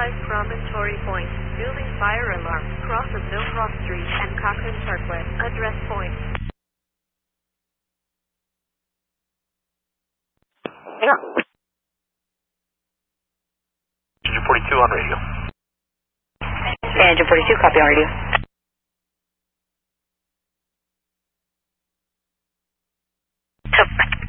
Promontory Point. Building fire alarm. Cross of Millcroft Street and Cochrane Parkway. Address point. Yeah. Engine 42 on radio. Engine 42, copy on radio.